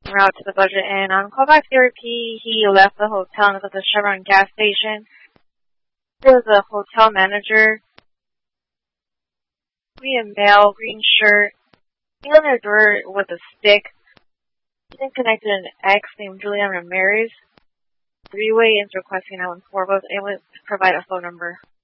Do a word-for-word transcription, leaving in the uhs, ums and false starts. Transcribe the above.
en route to the Budget Inn. On callback therapy, he left the hotel and was at the Chevron gas station. There was a hotel manager, a male, green shirt. He opened the door with a stick. He then connected an ex named Julian Ramirez. Three-way into requesting nine one four was able to provide a phone number.